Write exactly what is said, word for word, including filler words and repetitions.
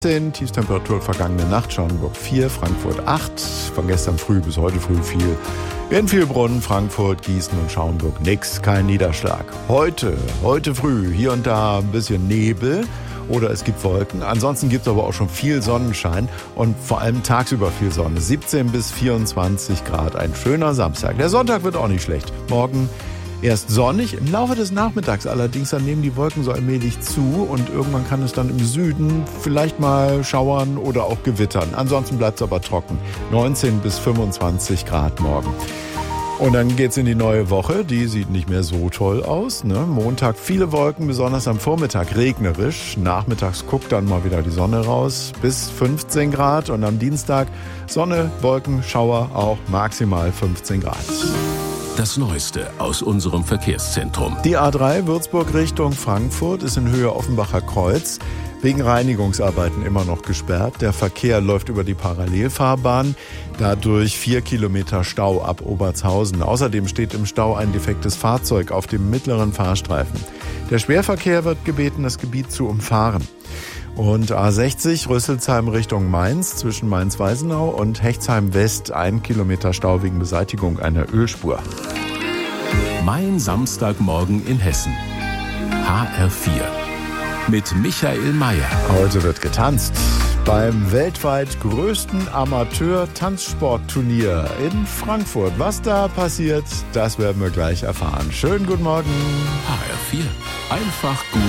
Tiefstemperatur vergangene Nacht Schauenburg vier, Frankfurt acht, von gestern früh bis heute früh viel. In Vielbrunn, Frankfurt, Gießen und Schauenburg nix, kein Niederschlag. Heute, heute früh hier und da ein bisschen Nebel oder es gibt Wolken. Ansonsten gibt es aber auch schon viel Sonnenschein und vor allem tagsüber viel Sonne. siebzehn bis vierundzwanzig Grad, ein schöner Samstag. Der Sonntag wird auch nicht schlecht. Morgen erst sonnig, im Laufe des Nachmittags allerdings, dann nehmen die Wolken so allmählich zu und irgendwann kann es dann im Süden vielleicht mal schauern oder auch gewittern. Ansonsten bleibt es aber trocken. neunzehn bis fünfundzwanzig Grad morgen. Und dann geht's in die neue Woche, die sieht nicht mehr so toll aus, ne? Montag viele Wolken, besonders am Vormittag regnerisch. Nachmittags guckt dann mal wieder die Sonne raus, bis fünfzehn Grad. Und am Dienstag Sonne, Wolken, Schauer, auch maximal fünfzehn Grad. Das Neueste aus unserem Verkehrszentrum. Die A drei Würzburg Richtung Frankfurt ist in Höhe Offenbacher Kreuz wegen Reinigungsarbeiten immer noch gesperrt. Der Verkehr läuft über die Parallelfahrbahn. Dadurch vier Kilometer Stau ab Obertshausen. Außerdem steht im Stau ein defektes Fahrzeug auf dem mittleren Fahrstreifen. Der Schwerverkehr wird gebeten, das Gebiet zu umfahren. Und A sechzig Rüsselsheim Richtung Mainz zwischen Mainz-Weisenau und Hechtsheim West ein Kilometer Stau wegen Beseitigung einer Ölspur. Mein Samstagmorgen in Hessen. H R vier. Mit Michael Mayer. Heute wird getanzt beim weltweit größten Amateur-Tanzsportturnier in Frankfurt. Was da passiert, das werden wir gleich erfahren. Schönen guten Morgen. H R vier. Einfach gut